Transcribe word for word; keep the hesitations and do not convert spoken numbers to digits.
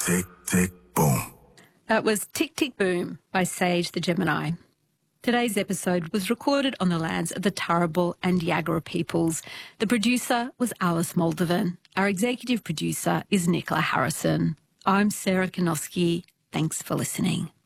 Tick, tick, boom. That was Tick, Tick, Boom by Sage the Gemini. Today's episode was recorded on the lands of the Turrbal and Yagara peoples. The producer was Alice Moldovan. Our executive producer is Nicola Harrison. I'm Sarah Konoski. Thanks for listening.